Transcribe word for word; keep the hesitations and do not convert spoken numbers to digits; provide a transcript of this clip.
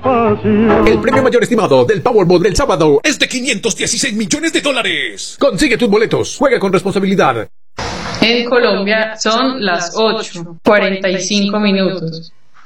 fácil. El premio mayor estimado del Powerball del sábado es de quinientos dieciséis millones de dólares. Consigue tus boletos. Juega con responsabilidad. En Colombia son las ocho, cuarenta y cinco minutos.